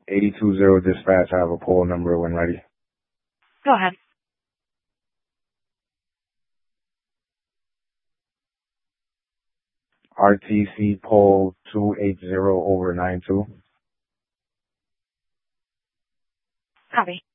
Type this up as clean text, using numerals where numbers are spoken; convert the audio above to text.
820 dispatch. I have a poll number when ready. Go ahead. RTC poll 280/92. Copy.